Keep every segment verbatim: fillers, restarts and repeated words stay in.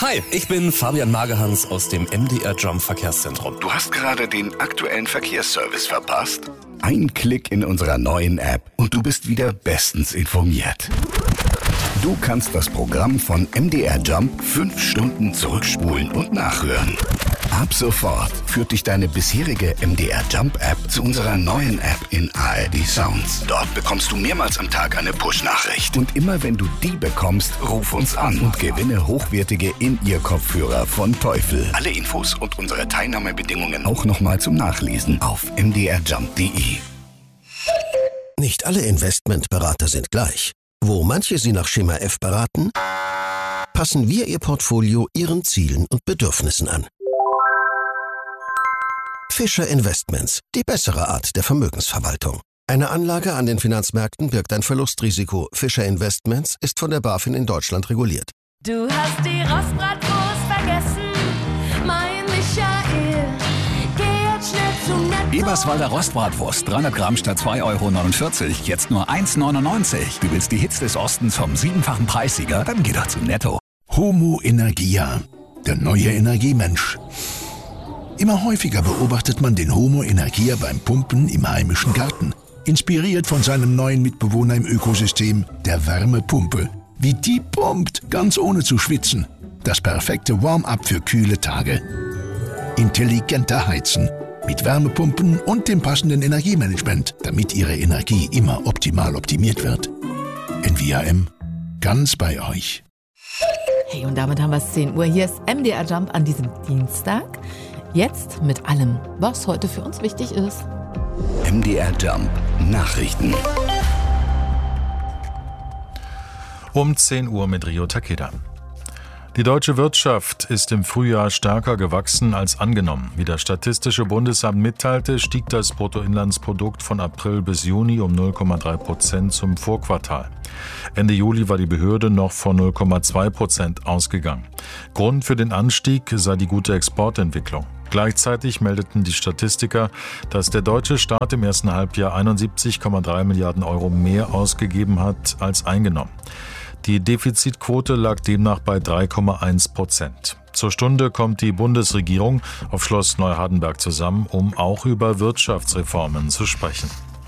Hi, ich bin Fabian Magerhans aus dem M D R Jump Verkehrszentrum. Du hast gerade den aktuellen Verkehrsservice verpasst? Ein Klick in unserer neuen App und du bist wieder bestens informiert. Du kannst das Programm von M D R Jump fünf Stunden zurückspulen und nachhören. Ab sofort führt dich deine bisherige M D R Jump App zu unserer neuen App in A R D Sounds. Dort bekommst du mehrmals am Tag eine Push-Nachricht. Und immer wenn du die bekommst, ruf uns an und gewinne hochwertige In-Ear-Kopfhörer von Teufel. Alle Infos und unsere Teilnahmebedingungen auch nochmal zum Nachlesen auf m d r jump punkt d e. Nicht alle Investmentberater sind gleich. Wo manche Sie nach Schema F beraten, passen wir Ihr Portfolio Ihren Zielen und Bedürfnissen an. Fischer Investments, die bessere Art der Vermögensverwaltung. Eine Anlage an den Finanzmärkten birgt ein Verlustrisiko. Fischer Investments ist von der BaFin in Deutschland reguliert. Du hast die Rostbratwurst vergessen, mein Michael. Geh jetzt schnell zum Netto. Eberswalder Rostbratwurst, dreihundert Gramm statt zwei Euro neunundvierzig, jetzt nur eins neunundneunzig. Du willst die Hits des Ostens vom siebenfachen Preissieger? Dann geh doch zu Netto. Homo Energia, der neue Energiemensch. Immer häufiger beobachtet man den Homo Energia beim Pumpen im heimischen Garten. Inspiriert von seinem neuen Mitbewohner im Ökosystem, der Wärmepumpe. Wie die pumpt, ganz ohne zu schwitzen. Das perfekte Warm-up für kühle Tage. Intelligenter Heizen. Mit Wärmepumpen und dem passenden Energiemanagement, damit Ihre Energie immer optimal optimiert wird. N V A M, ganz bei euch. Hey, und damit haben wir es zehn Uhr. Hier ist M D R Jump an diesem Dienstag. Jetzt mit allem, was heute für uns wichtig ist. M D R Jump Nachrichten. Um zehn Uhr mit Rio Takeda. Die deutsche Wirtschaft ist im Frühjahr stärker gewachsen als angenommen. Wie das Statistische Bundesamt mitteilte, stieg das Bruttoinlandsprodukt von April bis Juni um null Komma drei Prozent zum Vorquartal. Ende Juli war die Behörde noch von null Komma zwei Prozent ausgegangen. Grund für den Anstieg sei die gute Exportentwicklung. Gleichzeitig meldeten die Statistiker, dass der deutsche Staat im ersten Halbjahr einundsiebzig Komma drei Milliarden Euro mehr ausgegeben hat als eingenommen. Die Defizitquote lag demnach bei drei Komma eins Prozent. Zur Stunde kommt die Bundesregierung auf Schloss Neuhardenberg zusammen, um auch über Wirtschaftsreformen zu sprechen.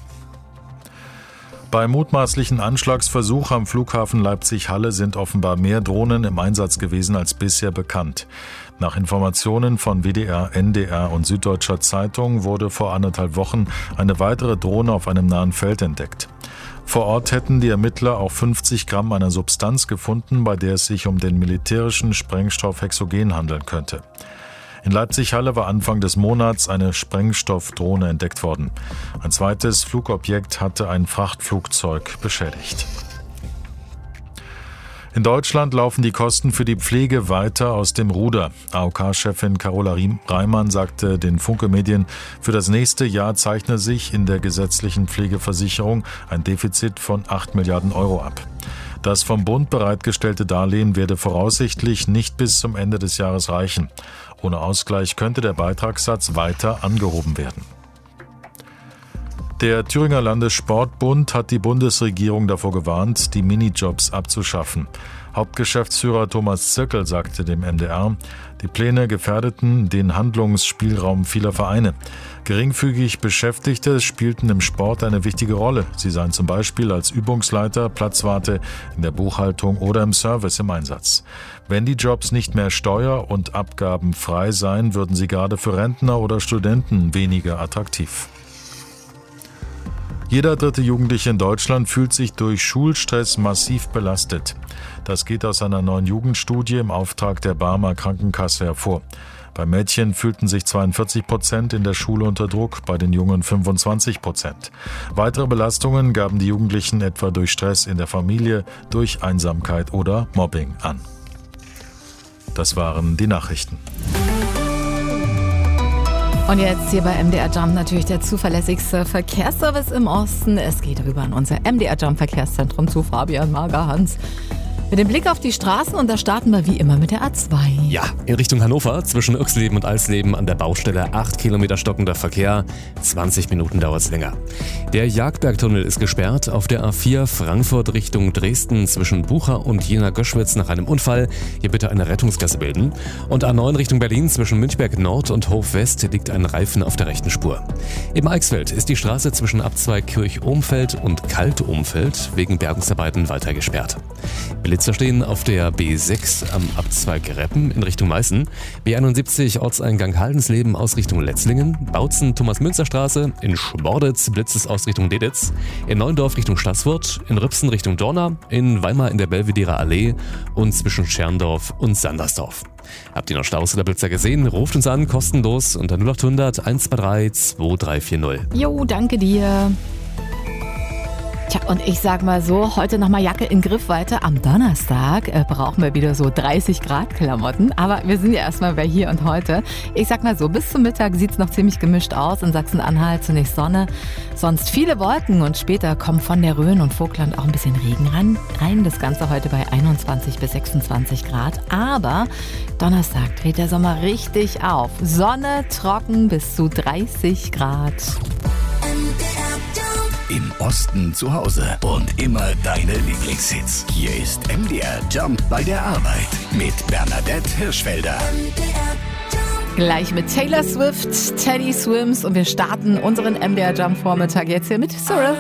Beim mutmaßlichen Anschlagsversuch am Flughafen Leipzig-Halle sind offenbar mehr Drohnen im Einsatz gewesen als bisher bekannt. Nach Informationen von W D R, N D R und Süddeutscher Zeitung wurde vor anderthalb Wochen eine weitere Drohne auf einem nahen Feld entdeckt. Vor Ort hätten die Ermittler auch fünfzig Gramm einer Substanz gefunden, bei der es sich um den militärischen Sprengstoff Hexogen handeln könnte. In Leipzig-Halle war Anfang des Monats eine Sprengstoffdrohne entdeckt worden. Ein zweites Flugobjekt hatte ein Frachtflugzeug beschädigt. In Deutschland laufen die Kosten für die Pflege weiter aus dem Ruder. A O K-Chefin Carola Reimann sagte den Funke-Medien, für das nächste Jahr zeichne sich in der gesetzlichen Pflegeversicherung ein Defizit von acht Milliarden Euro ab. Das vom Bund bereitgestellte Darlehen werde voraussichtlich nicht bis zum Ende des Jahres reichen. Ohne Ausgleich könnte der Beitragssatz weiter angehoben werden. Der Thüringer Landessportbund hat die Bundesregierung davor gewarnt, die Minijobs abzuschaffen. Hauptgeschäftsführer Thomas Zirkel sagte dem M D R, die Pläne gefährdeten den Handlungsspielraum vieler Vereine. Geringfügig Beschäftigte spielten im Sport eine wichtige Rolle. Sie seien zum Beispiel als Übungsleiter, Platzwarte, in der Buchhaltung oder im Service im Einsatz. Wenn die Jobs nicht mehr steuer- und abgabenfrei seien, würden sie gerade für Rentner oder Studenten weniger attraktiv. Jeder dritte Jugendliche in Deutschland fühlt sich durch Schulstress massiv belastet. Das geht aus einer neuen Jugendstudie im Auftrag der Barmer Krankenkasse hervor. Bei Mädchen fühlten sich zweiundvierzig Prozent in der Schule unter Druck, bei den Jungen fünfundzwanzig Prozent. Weitere Belastungen gaben die Jugendlichen etwa durch Stress in der Familie, durch Einsamkeit oder Mobbing an. Das waren die Nachrichten. Und jetzt hier bei M D R Jump natürlich der zuverlässigste Verkehrsservice im Osten. Es geht rüber an unser M D R Jump Verkehrszentrum zu Fabian Magerhans. Mit dem Blick auf die Straßen und da starten wir wie immer mit der A zwei. Ja, in Richtung Hannover, zwischen Irxleben und Eisleben an der Baustelle acht Kilometer stockender Verkehr, zwanzig Minuten dauert es länger. Der Jagdbergtunnel ist gesperrt, auf der A vier Frankfurt Richtung Dresden zwischen Bucha und Jena-Göschwitz nach einem Unfall. Hier bitte eine Rettungsgasse bilden. Und A neun Richtung Berlin zwischen Münchberg Nord und Hof West liegt ein Reifen auf der rechten Spur. Im Eichsfeld ist die Straße zwischen Abzweig Kirch-Ohmfeld und Kalt-Ohmfeld wegen Bergungsarbeiten weiter gesperrt. Blitzer stehen auf der B sechs am Abzweig Reppen in Richtung Meißen, B einundsiebzig Ortseingang Haldensleben aus Richtung Letzlingen, Bautzen Thomas-Münzer-Straße, in Schmorditz Blitzes aus Richtung Deditz, in Neuendorf Richtung Stassfurt, in Rübsen Richtung Dorna, in Weimar in der Belvederer Allee und zwischen Scherndorf und Sandersdorf. Habt ihr noch Staus oder Blitzer gesehen? Ruft uns an, kostenlos unter null acht hundert eins zwei drei zwei drei vier null. Jo, danke dir. Tja, und ich sag mal so, heute nochmal Jacke in Griffweite. Am Donnerstag äh, brauchen wir wieder so dreißig Grad Klamotten. Aber wir sind ja erstmal bei hier und heute. Ich sag mal so, bis zum Mittag sieht's noch ziemlich gemischt aus. In Sachsen-Anhalt zunächst Sonne, sonst viele Wolken. Und später kommen von der Rhön und Vogtland auch ein bisschen Regen ran, rein. Das Ganze heute bei einundzwanzig bis sechsundzwanzig Grad. Aber Donnerstag dreht der Sommer richtig auf. Sonne, trocken bis zu dreißig Grad. Im Osten zu Hause und immer deine Lieblingshits. Hier ist M D R Jump bei der Arbeit mit Bernadette Hirschfelder. Gleich mit Taylor Swift, Teddy Swims und wir starten unseren M D R Jump Vormittag jetzt hier mit Cyril.